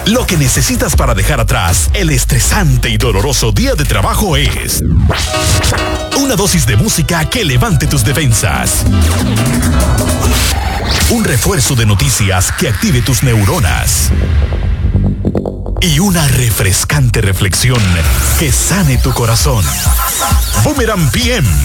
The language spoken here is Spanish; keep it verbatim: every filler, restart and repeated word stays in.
Lo que necesitas para dejar atrás el estresante y doloroso día de trabajo es una dosis de música que levante tus defensas. Un refuerzo de noticias que active tus neuronas. Y una refrescante reflexión que sane tu corazón. Boomerang P M